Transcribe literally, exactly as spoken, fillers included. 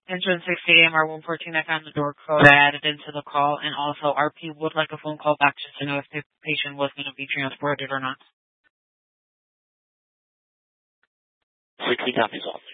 Entrance six A M R one fourteen, I found the door code I added into the call, and also R P would like a phone call back just to know if the patient was going to be transported or not. sixty copies off.